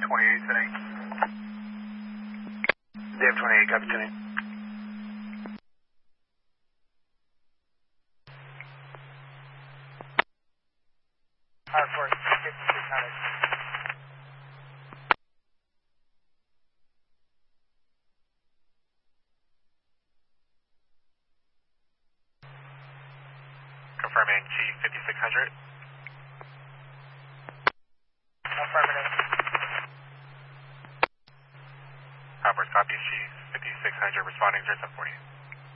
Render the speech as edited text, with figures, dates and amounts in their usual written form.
28 today. Dave 28, copy today. For 5600. Confirming Chief 5600. Affirmative. Hopper's copy, Chief 5600 responding 0740.